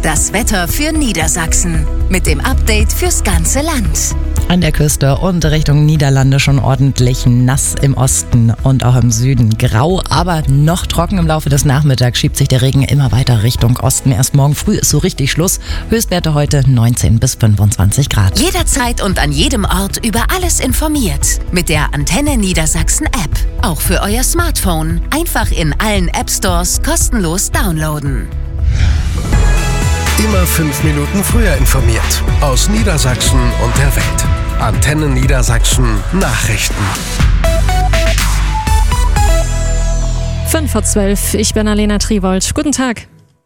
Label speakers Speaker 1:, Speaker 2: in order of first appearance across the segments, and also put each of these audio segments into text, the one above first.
Speaker 1: Das Wetter für Niedersachsen mit dem Update fürs ganze Land.
Speaker 2: An der Küste und Richtung Niederlande schon ordentlich nass im Osten und auch im Süden grau, aber noch trocken. Im Laufe des Nachmittags schiebt sich der Regen immer weiter Richtung Osten. Erst morgen früh ist so richtig Schluss. Höchstwerte heute 19 bis 25 Grad.
Speaker 1: Jederzeit und an jedem Ort über alles informiert. Mit der Antenne Niedersachsen App. Auch für euer Smartphone. Einfach in allen App Stores kostenlos downloaden.
Speaker 3: Immer 5 Minuten früher informiert. Aus Niedersachsen und der Welt. Antenne Niedersachsen Nachrichten.
Speaker 4: 11:05, ich bin Alena Triwold. Guten Tag.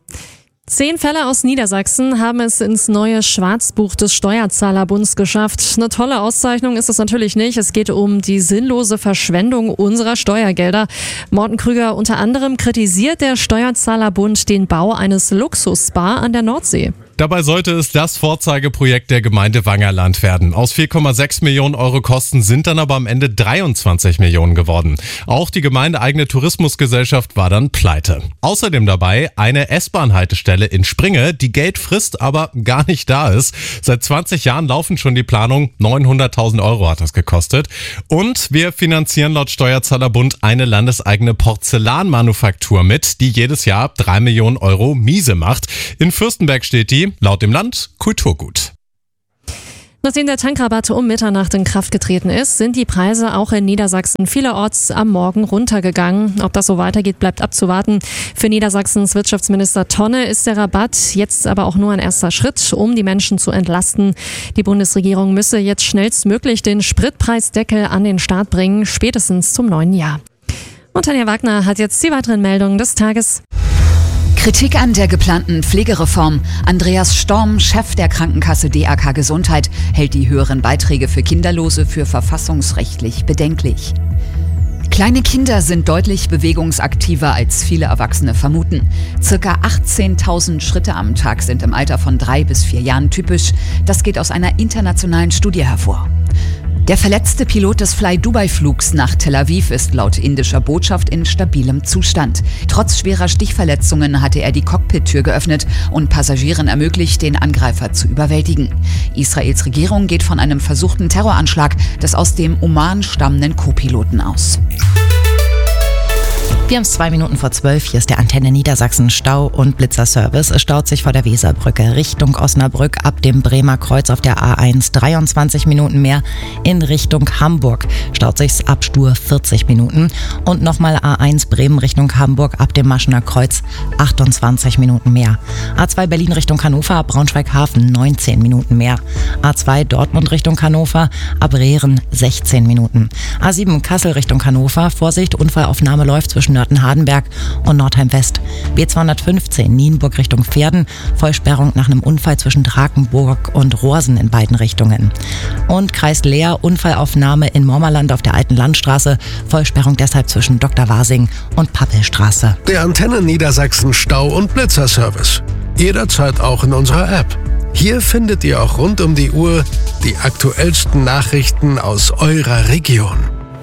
Speaker 4: 10 Fälle aus Niedersachsen haben es ins neue Schwarzbuch des Steuerzahlerbunds geschafft. Eine tolle Auszeichnung ist es natürlich nicht. Es geht um die sinnlose Verschwendung unserer Steuergelder. Morten Krüger unter anderem kritisiert der Steuerzahlerbund den Bau eines Luxus-Spa an der Nordsee.
Speaker 5: Dabei sollte es das Vorzeigeprojekt der Gemeinde Wangerland werden. Aus 4,6 Millionen Euro Kosten sind dann aber am Ende 23 Millionen geworden. Auch die gemeindeeigene Tourismusgesellschaft war dann pleite. Außerdem dabei eine S-Bahn-Haltestelle in Springe, die Geld frisst, aber gar nicht da ist. Seit 20 Jahren laufen schon die Planungen. 900.000 Euro hat das gekostet. Und wir finanzieren laut Steuerzahlerbund eine landeseigene Porzellanmanufaktur mit, die jedes Jahr 3 Millionen Euro Miese macht. In Fürstenberg steht die, laut dem Land, Kulturgut.
Speaker 4: Nachdem der Tankrabatt um Mitternacht in Kraft getreten ist, sind die Preise auch in Niedersachsen vielerorts am Morgen runtergegangen. Ob das so weitergeht, bleibt abzuwarten. Für Niedersachsens Wirtschaftsminister Tonne ist der Rabatt jetzt aber auch nur ein erster Schritt, um die Menschen zu entlasten. Die Bundesregierung müsse jetzt schnellstmöglich den Spritpreisdeckel an den Start bringen, spätestens zum neuen Jahr. Und Tanja Wagner hat jetzt die weiteren Meldungen des Tages.
Speaker 6: Kritik an der geplanten Pflegereform. Andreas Storm, Chef der Krankenkasse DAK Gesundheit, hält die höheren Beiträge für Kinderlose für verfassungsrechtlich bedenklich. Kleine Kinder sind deutlich bewegungsaktiver, als viele Erwachsene vermuten. Circa 18.000 Schritte am Tag sind im Alter von 3 bis 4 Jahren typisch. Das geht aus einer internationalen Studie hervor. Der verletzte Pilot des Fly-Dubai-Flugs nach Tel Aviv ist laut indischer Botschaft in stabilem Zustand. Trotz schwerer Stichverletzungen hatte er die Cockpit-Tür geöffnet und Passagieren ermöglicht, den Angreifer zu überwältigen. Israels Regierung geht von einem versuchten Terroranschlag des aus dem Oman stammenden Co-Piloten aus.
Speaker 2: Wir haben es 2 Minuten vor 12. Hier ist der Antenne Niedersachsen Stau- und Blitzerservice. Es staut sich vor der Weserbrücke Richtung Osnabrück ab dem Bremer Kreuz auf der A1 23 Minuten mehr. In Richtung Hamburg staut sich's ab Stur 40 Minuten. Und nochmal A1 Bremen Richtung Hamburg ab dem Maschener Kreuz 28 Minuten mehr. A2 Berlin Richtung Hannover ab Braunschweig-Hafen 19 Minuten mehr. A2 Dortmund Richtung Hannover ab Rehren 16 Minuten. A7 Kassel Richtung Hannover. Vorsicht, Unfallaufnahme läuft zwischen Nörten-Hardenberg und Nordheim-West. B215 Nienburg Richtung Pferden. Vollsperrung nach einem Unfall zwischen Drakenburg und Rohrsen in beiden Richtungen. Und Kreis Leer, Unfallaufnahme in Mormerland auf der Alten Landstraße. Vollsperrung deshalb zwischen Dr. Wasing und Pappelstraße.
Speaker 3: Der Antenne Niedersachsen Stau- und Blitzerservice. Jederzeit auch in unserer App. Hier findet ihr auch rund um die Uhr die aktuellsten Nachrichten aus eurer Region.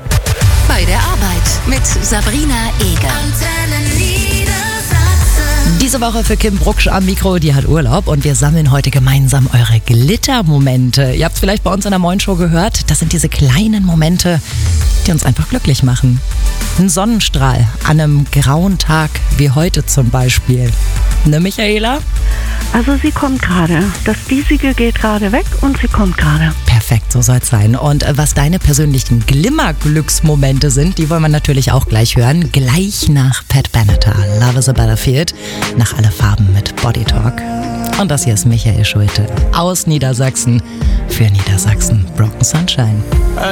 Speaker 1: Bei der Arbeit mit Sabrina Eger. Antenne Niedersachsen.
Speaker 2: Diese Woche für Kim Brucksch am Mikro, die hat Urlaub und wir sammeln heute gemeinsam eure Glittermomente. Ihr habt es vielleicht bei uns in der Morgenshow gehört, das sind diese kleinen Momente, die uns einfach glücklich machen. Ein Sonnenstrahl an einem grauen Tag wie heute zum Beispiel. Ne, Michaela?
Speaker 7: Also sie kommt gerade. Das Diesige geht gerade weg und sie kommt gerade.
Speaker 2: Perfekt, so soll's sein. Und was deine persönlichen Glimmer-Glücksmomente sind, die wollen wir natürlich auch gleich hören. Gleich nach Pat Benatar, Love is a Battlefield, nach Alle Farben mit Body Talk. Und das hier ist Michael Schulte aus Niedersachsen für Niedersachsen. Broken Sunshine.